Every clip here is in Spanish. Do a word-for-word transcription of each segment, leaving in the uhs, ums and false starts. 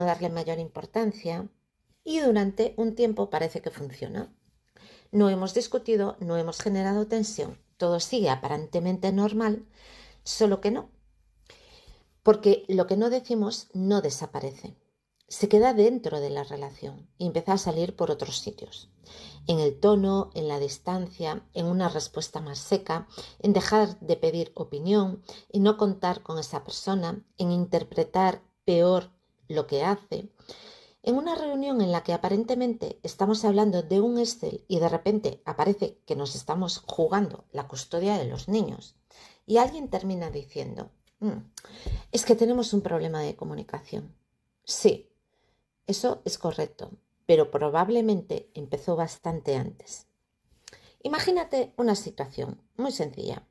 darle mayor importancia y durante un tiempo parece que funciona. No hemos discutido, no hemos generado tensión, todo sigue aparentemente normal, solo que no, porque lo que no decimos no desaparece, se queda dentro de la relación y empieza a salir por otros sitios, en el tono, en la distancia, en una respuesta más seca, en dejar de pedir opinión, en no contar con esa persona, en interpretar peor lo que hace. En una reunión en la que aparentemente estamos hablando de un Excel y de repente aparece que nos estamos jugando la custodia de los niños y alguien termina diciendo, "Mm, es que tenemos un problema de comunicación". Sí, eso es correcto, pero probablemente empezó bastante antes. Imagínate una situación muy sencilla.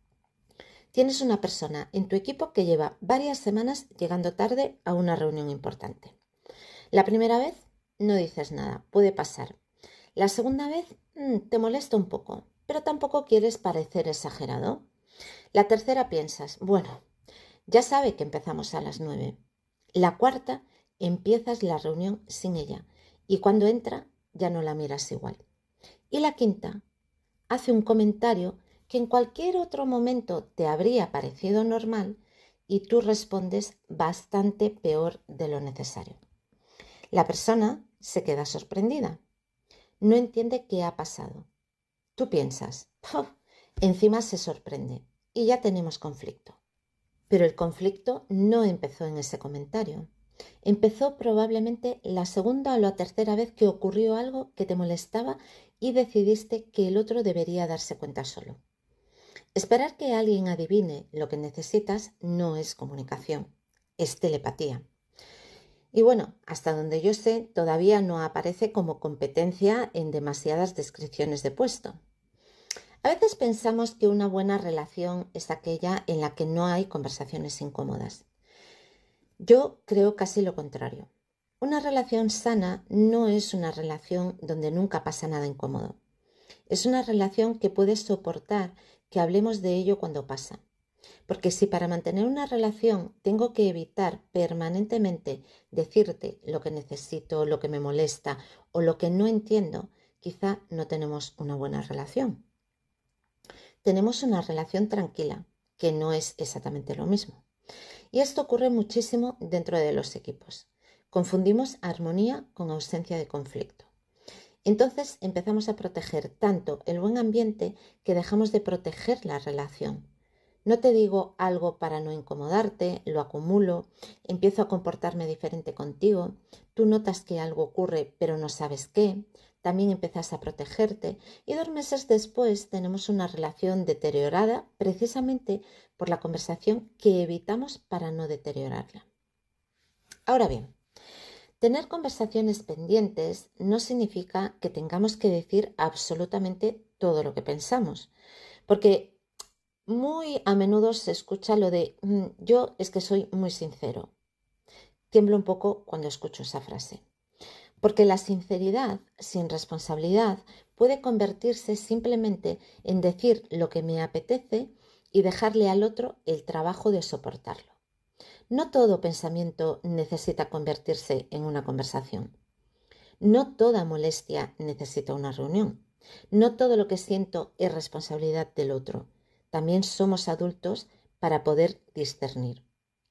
Tienes una persona en tu equipo que lleva varias semanas llegando tarde a una reunión importante. La primera vez no dices nada, puede pasar. La segunda vez mmm, te molesta un poco, pero tampoco quieres parecer exagerado. La tercera piensas, bueno, ya sabe que empezamos a las nueve. La cuarta, empiezas la reunión sin ella y cuando entra ya no la miras igual. Y la quinta, hace un comentario que en cualquier otro momento te habría parecido normal y tú respondes bastante peor de lo necesario. La persona se queda sorprendida. No entiende qué ha pasado. Tú piensas, "Puf", encima se sorprende y ya tenemos conflicto. Pero el conflicto no empezó en ese comentario. Empezó probablemente la segunda o la tercera vez que ocurrió algo que te molestaba y decidiste que el otro debería darse cuenta solo. Esperar que alguien adivine lo que necesitas no es comunicación, es telepatía. Y bueno, hasta donde yo sé, todavía no aparece como competencia en demasiadas descripciones de puesto. A veces pensamos que una buena relación es aquella en la que no hay conversaciones incómodas. Yo creo casi lo contrario. Una relación sana no es una relación donde nunca pasa nada incómodo. Es una relación que puedes soportar que hablemos de ello cuando pasa. Porque si para mantener una relación tengo que evitar permanentemente decirte lo que necesito, lo que me molesta o lo que no entiendo, quizá no tenemos una buena relación. Tenemos una relación tranquila, que no es exactamente lo mismo. Y esto ocurre muchísimo dentro de los equipos. Confundimos armonía con ausencia de conflicto. Entonces empezamos a proteger tanto el buen ambiente que dejamos de proteger la relación. No te digo algo para no incomodarte, lo acumulo, empiezo a comportarme diferente contigo, tú notas que algo ocurre pero no sabes qué, también empiezas a protegerte y dos meses después tenemos una relación deteriorada precisamente por la conversación que evitamos para no deteriorarla. Ahora bien, tener conversaciones pendientes no significa que tengamos que decir absolutamente todo lo que pensamos, porque muy a menudo se escucha lo de "Mm, yo es que soy muy sincero". Tiemblo un poco cuando escucho esa frase, porque la sinceridad sin responsabilidad puede convertirse simplemente en decir lo que me apetece y dejarle al otro el trabajo de soportarlo. No todo pensamiento necesita convertirse en una conversación. No toda molestia necesita una reunión. No todo lo que siento es responsabilidad del otro. También somos adultos para poder discernir.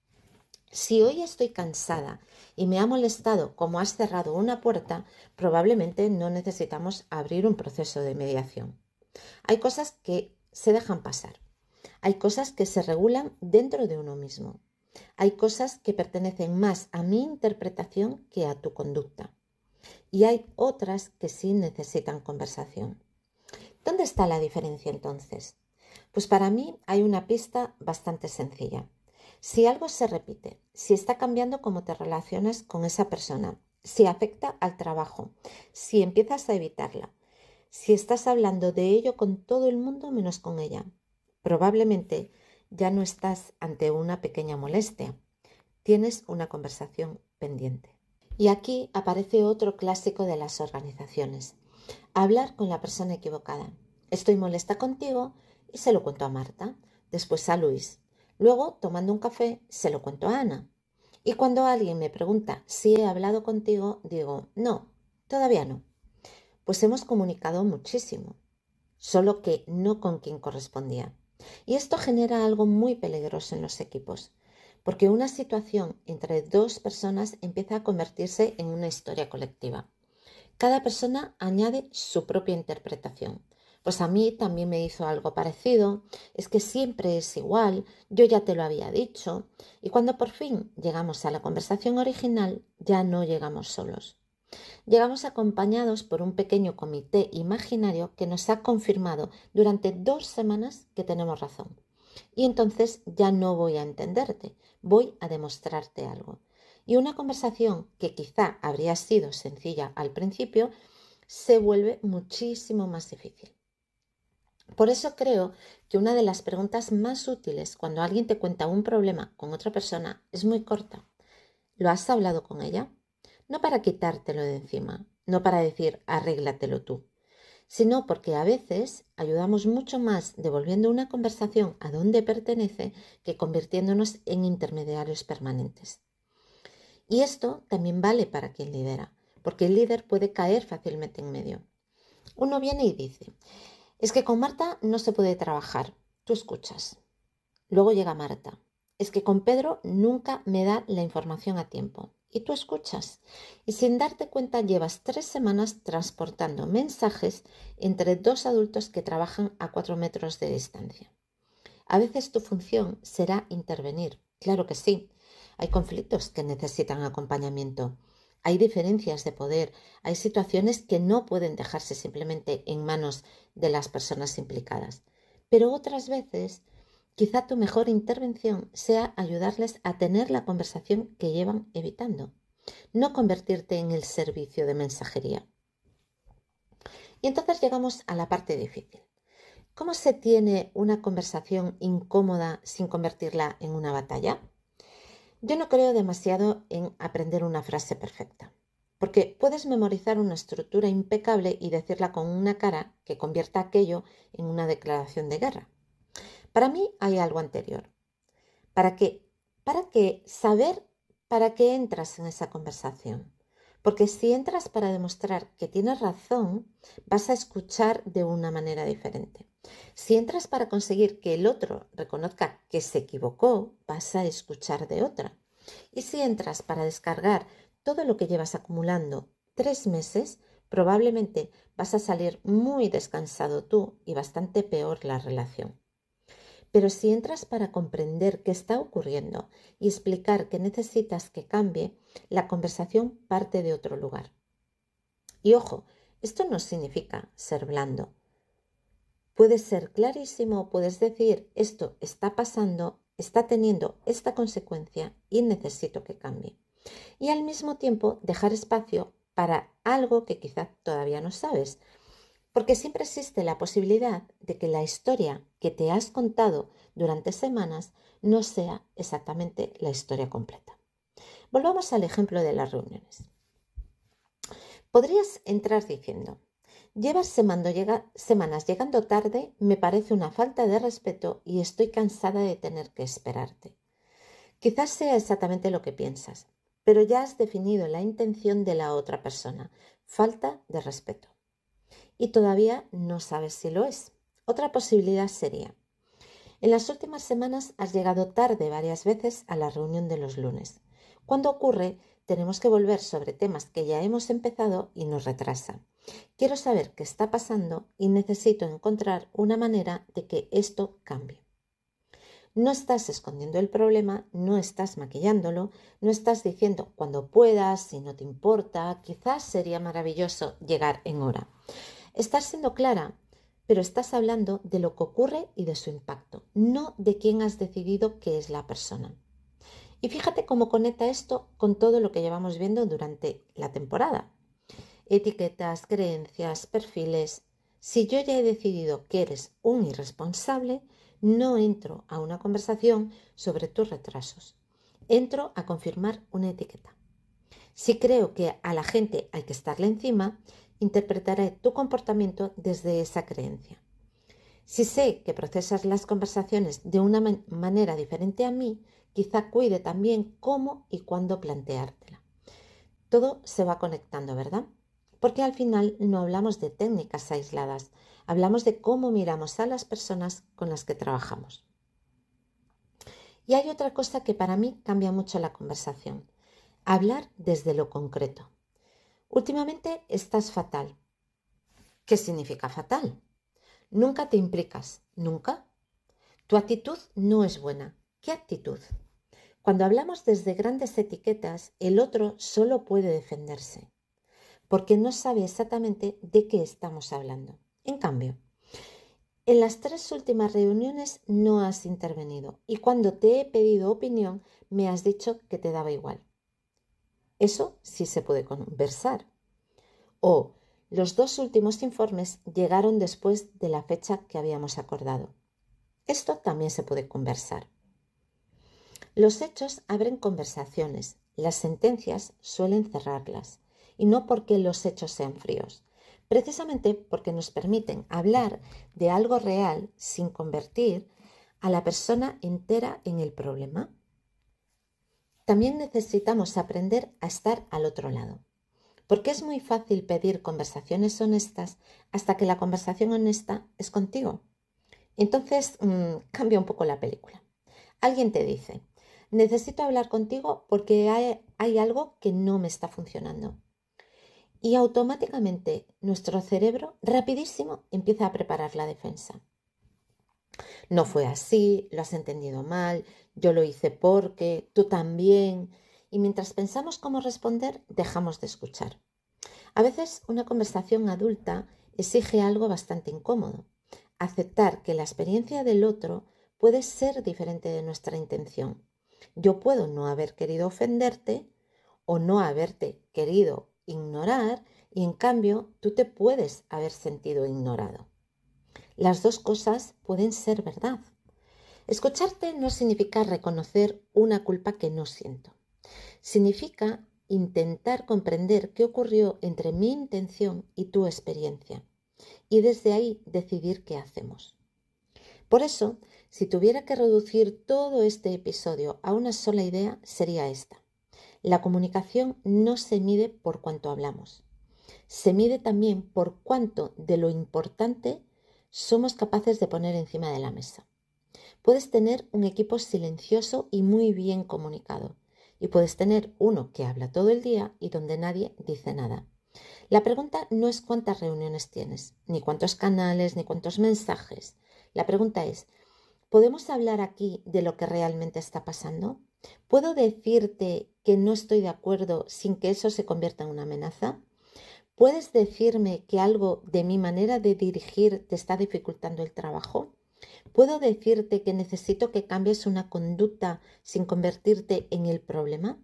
Si hoy estoy cansada y me ha molestado cómo has cerrado una puerta, probablemente no necesitamos abrir un proceso de mediación. Hay cosas que se dejan pasar. Hay cosas que se regulan dentro de uno mismo. Hay cosas que pertenecen más a mi interpretación que a tu conducta. Y hay otras que sí necesitan conversación. ¿Dónde está la diferencia entonces? Pues para mí hay una pista bastante sencilla. Si algo se repite, si está cambiando cómo te relacionas con esa persona, si afecta al trabajo, si empiezas a evitarla, si estás hablando de ello con todo el mundo menos con ella, probablemente ya no estás ante una pequeña molestia, tienes una conversación pendiente. Y aquí aparece otro clásico de las organizaciones. Hablar con la persona equivocada. Estoy molesta contigo y se lo cuento a Marta, después a Luis. Luego, tomando un café, se lo cuento a Ana. Y cuando alguien me pregunta si he hablado contigo, digo, no, todavía no. Pues hemos comunicado muchísimo, solo que no con quien correspondía. Y esto genera algo muy peligroso en los equipos, porque una situación entre dos personas empieza a convertirse en una historia colectiva. Cada persona añade su propia interpretación. Pues a mí también me hizo algo parecido, es que siempre es igual, yo ya te lo había dicho, y cuando por fin llegamos a la conversación original, ya no llegamos solos. Llegamos acompañados por un pequeño comité imaginario que nos ha confirmado durante dos semanas que tenemos razón. Y entonces ya no voy a entenderte, voy a demostrarte algo. Y una conversación que quizá habría sido sencilla al principio, se vuelve muchísimo más difícil. Por eso creo que una de las preguntas más útiles cuando alguien te cuenta un problema con otra persona es muy corta. ¿Lo has hablado con ella? No para quitártelo de encima, no para decir arréglatelo tú, sino porque a veces ayudamos mucho más devolviendo una conversación a donde pertenece que convirtiéndonos en intermediarios permanentes. Y esto también vale para quien lidera, porque el líder puede caer fácilmente en medio. Uno viene y dice, es que con Marta no se puede trabajar, tú escuchas. Luego llega Marta, es que con Pedro nunca me da la información a tiempo. Y tú escuchas. Y sin darte cuenta llevas tres semanas transportando mensajes entre dos adultos que trabajan a cuatro metros de distancia. A veces tu función será intervenir. Claro que sí. Hay conflictos que necesitan acompañamiento. Hay diferencias de poder. Hay situaciones que no pueden dejarse simplemente en manos de las personas implicadas. Pero otras veces, quizá tu mejor intervención sea ayudarles a tener la conversación que llevan evitando, no convertirte en el servicio de mensajería. Y entonces llegamos a la parte difícil. ¿Cómo se tiene una conversación incómoda sin convertirla en una batalla? Yo no creo demasiado en aprender una frase perfecta, porque puedes memorizar una estructura impecable y decirla con una cara que convierta aquello en una declaración de guerra. Para mí hay algo anterior. ¿Para qué? Para que saber para qué entras en esa conversación. Porque si entras para demostrar que tienes razón, vas a escuchar de una manera diferente. Si entras para conseguir que el otro reconozca que se equivocó, vas a escuchar de otra. Y si entras para descargar todo lo que llevas acumulando tres meses, probablemente vas a salir muy descansado tú y bastante peor la relación. Pero si entras para comprender qué está ocurriendo y explicar que necesitas que cambie, la conversación parte de otro lugar. Y ojo, esto no significa ser blando. Puedes ser clarísimo, puedes decir, esto está pasando, está teniendo esta consecuencia y necesito que cambie. Y al mismo tiempo dejar espacio para algo que quizás todavía no sabes, porque siempre existe la posibilidad de que la historia que te has contado durante semanas no sea exactamente la historia completa. Volvamos al ejemplo de las reuniones. Podrías entrar diciendo, llevas semanas llegando tarde, me parece una falta de respeto y estoy cansada de tener que esperarte. Quizás sea exactamente lo que piensas, pero ya has definido la intención de la otra persona, falta de respeto. Y todavía no sabes si lo es. Otra posibilidad sería, en las últimas semanas has llegado tarde varias veces a la reunión de los lunes. Cuando ocurre, tenemos que volver sobre temas que ya hemos empezado y nos retrasan. Quiero saber qué está pasando y necesito encontrar una manera de que esto cambie. No estás escondiendo el problema, no estás maquillándolo, no estás diciendo cuando puedas, si no te importa, quizás sería maravilloso llegar en hora. Estás siendo clara, pero estás hablando de lo que ocurre y de su impacto, no de quién has decidido que es la persona. Y fíjate cómo conecta esto con todo lo que llevamos viendo durante la temporada. Etiquetas, creencias, perfiles. Si yo ya he decidido que eres un irresponsable, no entro a una conversación sobre tus retrasos. Entro a confirmar una etiqueta. Si creo que a la gente hay que estarle encima, interpretaré tu comportamiento desde esa creencia. Si sé que procesas las conversaciones de una man- manera diferente a mí, quizá cuide también cómo y cuándo planteártela. Todo se va conectando, ¿verdad? Porque al final no hablamos de técnicas aisladas, hablamos de cómo miramos a las personas con las que trabajamos. Y hay otra cosa que para mí cambia mucho la conversación: hablar desde lo concreto. Últimamente estás fatal. ¿Qué significa fatal? Nunca te implicas, nunca. Tu actitud no es buena. ¿Qué actitud? Cuando hablamos desde grandes etiquetas, el otro solo puede defenderse, porque no sabe exactamente de qué estamos hablando. En cambio, en las tres últimas reuniones no has intervenido y cuando te he pedido opinión me has dicho que te daba igual. Eso sí se puede conversar. O los dos últimos informes llegaron después de la fecha que habíamos acordado. Esto también se puede conversar. Los hechos abren conversaciones, las sentencias suelen cerrarlas, y no porque los hechos sean fríos, precisamente porque nos permiten hablar de algo real sin convertir a la persona entera en el problema. También necesitamos aprender a estar al otro lado, porque es muy fácil pedir conversaciones honestas hasta que la conversación honesta es contigo. Entonces mmm, cambia un poco la película. Alguien te dice: necesito hablar contigo porque hay, hay algo que no me está funcionando. Y automáticamente nuestro cerebro rapidísimo empieza a preparar la defensa. No fue así, lo has entendido mal, yo lo hice porque, tú también. Y mientras pensamos cómo responder, dejamos de escuchar. A veces una conversación adulta exige algo bastante incómodo: aceptar que la experiencia del otro puede ser diferente de nuestra intención. Yo puedo no haber querido ofenderte o no haberte querido ignorar y en cambio tú te puedes haber sentido ignorado. Las dos cosas pueden ser verdad. Escucharte no significa reconocer una culpa que no siento. Significa intentar comprender qué ocurrió entre mi intención y tu experiencia y desde ahí decidir qué hacemos. Por eso, si tuviera que reducir todo este episodio a una sola idea, sería esta: la comunicación no se mide por cuánto hablamos, se mide también por cuánto de lo importante somos capaces de poner encima de la mesa. Puedes tener un equipo silencioso y muy bien comunicado, y puedes tener uno que habla todo el día y donde nadie dice nada. La pregunta no es cuántas reuniones tienes, ni cuántos canales, ni cuántos mensajes. La pregunta es: ¿podemos hablar aquí de lo que realmente está pasando? ¿Puedo decirte que no estoy de acuerdo sin que eso se convierta en una amenaza? ¿Puedes decirme que algo de mi manera de dirigir te está dificultando el trabajo? ¿Puedo decirte que necesito que cambies una conducta sin convertirte en el problema?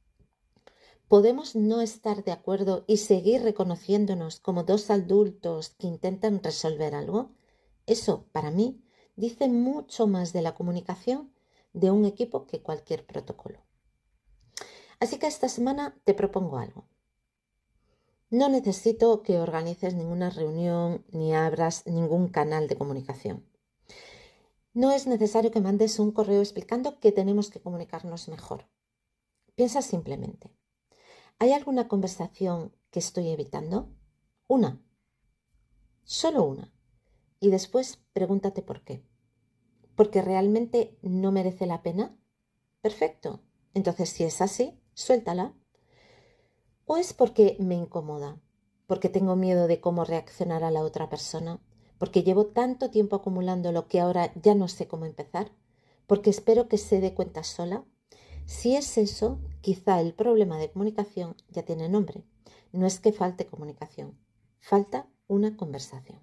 ¿Podemos no estar de acuerdo y seguir reconociéndonos como dos adultos que intentan resolver algo? Eso, para mí, dice mucho más de la comunicación de un equipo que cualquier protocolo. Así que esta semana te propongo algo. No necesito que organices ninguna reunión ni abras ningún canal de comunicación. No es necesario que mandes un correo explicando que tenemos que comunicarnos mejor. Piensa simplemente: ¿hay alguna conversación que estoy evitando? Una. Solo una. Y después pregúntate por qué. ¿Porque realmente no merece la pena? Perfecto. Entonces, si es así, suéltala. ¿O es porque me incomoda? ¿Porque tengo miedo de cómo reaccionará la otra persona? ¿Porque llevo tanto tiempo acumulando lo que ahora ya no sé cómo empezar? ¿Porque espero que se dé cuenta sola? Si es eso, quizá el problema de comunicación ya tiene nombre. No es que falte comunicación, falta una conversación.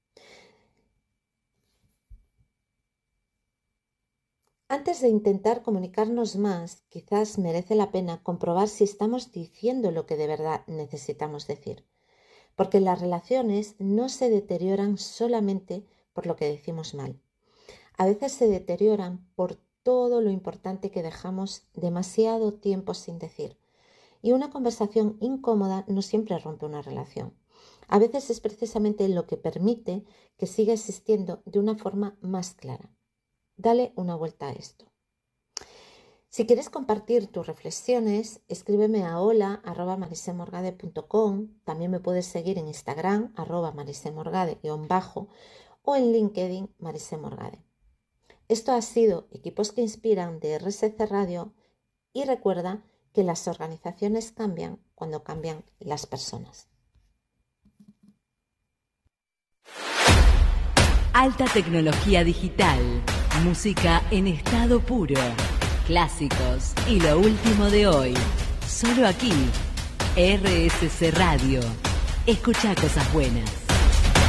Antes de intentar comunicarnos más, quizás merece la pena comprobar si estamos diciendo lo que de verdad necesitamos decir, porque las relaciones no se deterioran solamente por lo que decimos mal. A veces se deterioran por todo lo importante que dejamos demasiado tiempo sin decir. Y una conversación incómoda no siempre rompe una relación. A veces es precisamente lo que permite que siga existiendo de una forma más clara. Dale una vuelta a esto. Si quieres compartir tus reflexiones, escríbeme a hola arroba marisemorgade punto com. También me puedes seguir en Instagram, arroba marisemorgade guión bajo, o en LinkedIn, marisemorgade. Esto ha sido Equipos que Inspiran de R S C Radio, y recuerda que las organizaciones cambian cuando cambian las personas. Alta tecnología digital, música en estado puro, clásicos y lo último de hoy. Solo aquí, R S C Radio. Escucha cosas buenas.